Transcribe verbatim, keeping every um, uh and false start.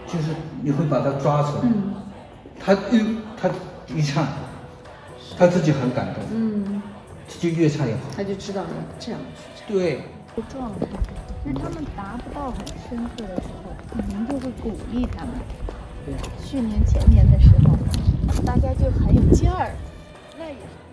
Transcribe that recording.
就是你会把他抓出来， 嗯， 他一他一唱，他自己很感动， 嗯， 就越唱越好。 他就知道要这样去唱。 对， 状态，就是他们达不到很深刻的时候，您就会鼓励他们。 对， 去年前年的时候，大家就很有劲儿，那也是。